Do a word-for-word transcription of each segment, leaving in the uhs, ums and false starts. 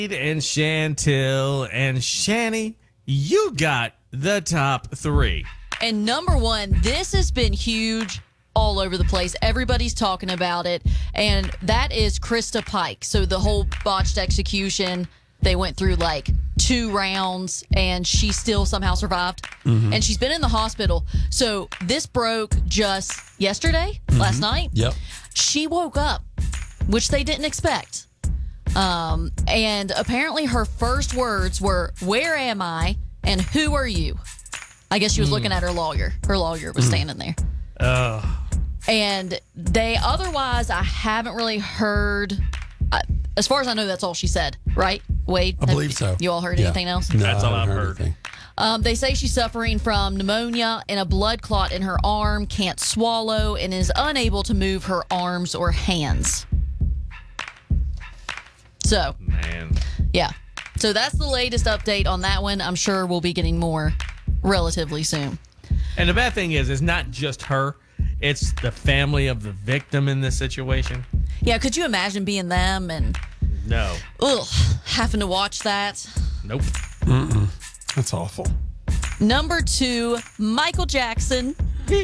And Chantel and Shani, you got the top three. And number one, this has been huge all over the place. Everybody's talking about it. And that is Krista Pike. So the whole botched execution, they went through like two rounds and she still somehow survived. Mm-hmm. And she's been in the hospital. So this broke just yesterday, mm-hmm. last night. Yep. She woke up, which they didn't expect. Um, and apparently her first words were, "Where am I? And who are you?" I guess she was mm. looking at her lawyer. Her lawyer was mm. standing there. Oh. And they, otherwise, I haven't really heard, uh, as far as I know, that's all she said, right? Wade? I believe so. You all heard yeah. anything else? No, that's all I've heard. heard. Um, they say she's suffering from pneumonia and a blood clot in her arm, can't swallow, and is unable to move her arms or hands. So, man, yeah. So that's the latest update on that one. I'm sure we'll be getting more relatively soon. And the bad thing is, it's not just her. It's the family of the victim in this situation. Yeah, could you imagine being them and no, ugh, having to watch that? Nope. Mm-mm. That's awful. Number two, Michael Jackson.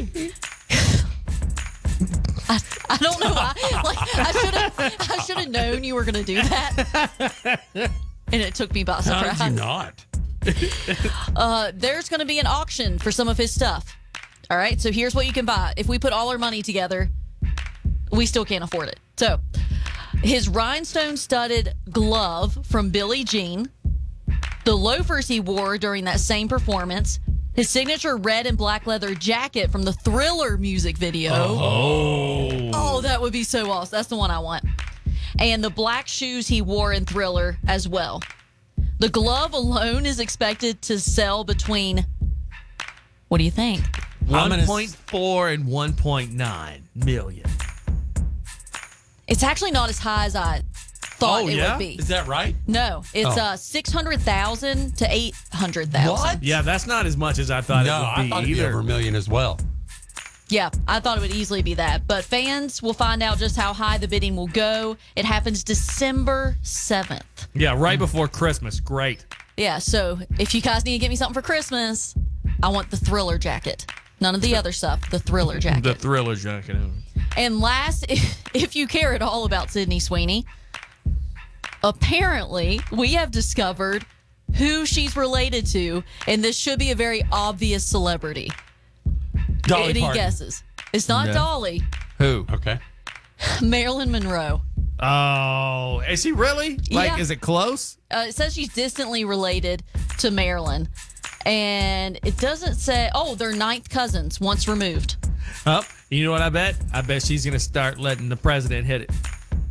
I, I don't know why. Like I should have I should have known you were going to do that. And it took me by surprise. How did you not? uh, there's going to be an auction for some of his stuff. All right, so here's what you can buy. If we put all our money together, we still can't afford it. So his rhinestone-studded glove from Billie Jean, the loafers he wore during that same performance, his signature red and black leather jacket from the Thriller music video. Oh. Oh, that would be so awesome. That's the one I want. And the black shoes he wore in Thriller as well. The glove alone is expected to sell between, what do you think? one point four and one point nine million. It's actually not as high as I thought oh, it yeah? would be. Is that right? No, it's oh. uh six hundred thousand to eight hundred thousand. What? Yeah, that's not as much as I thought no, it would be I thought it'd either. be over a million as well. Yeah, I thought it would easily be that. But fans will find out just how high the bidding will go. It happens December seventh. Yeah, right before Christmas. Great. Yeah, so if you guys need to get me something for Christmas, I want the Thriller jacket. None of the other stuff, the Thriller jacket. The Thriller jacket. And last, if, if you care at all about Sydney Sweeney, apparently we have discovered who she's related to, and this should be a very obvious celebrity. Dolly Any Parton. guesses? It's not No. Dolly. Who? Okay. Marilyn Monroe. Oh, is he really? Like, Yeah. is it close? Uh, it says she's distantly related to Marilyn. And it doesn't say, oh, they're ninth cousins, once removed. Oh, you know what I bet? I bet she's going to start letting the president hit it.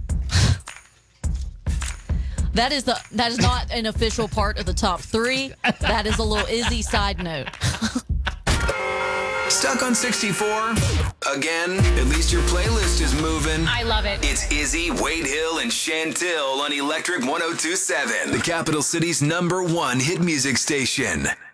That is the that is not an official part of the top three. That is a little Izzy side note. Stuck on sixty-four? Again? At least your playlist is moving. I love it. It's Izzy, Wade Hill, and Chantil on Electric one oh two point seven, the capital city's number one hit music station.